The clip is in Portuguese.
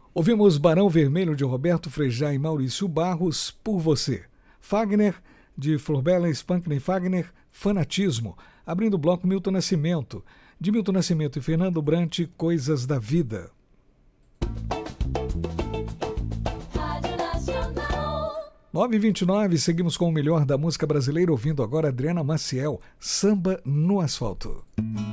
Ouvimos Barão Vermelho de Roberto Frejá e Maurício Barros, Por Você. Fagner, de Florbela Spankney Fagner, Fanatismo. Abrindo o bloco Milton Nascimento. De Milton Nascimento e Fernando Brant, Coisas da Vida. Rádio Nacional. 9h29, seguimos com o melhor da música brasileira, ouvindo agora Adriana Maciel, Samba no Asfalto.